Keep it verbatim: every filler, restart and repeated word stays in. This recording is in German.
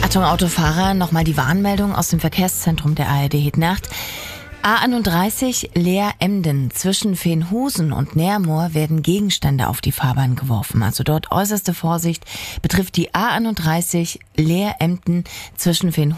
Achtung Autofahrer, nochmal die Warnmeldung aus dem Verkehrszentrum der A R D heute Nacht. A einunddreißig Leer-Emden zwischen Veenhusen und Neermoor werden Gegenstände auf die Fahrbahn geworfen. Also dort äußerste Vorsicht betrifft die A einunddreißig Leer-Emden zwischen Veenhusen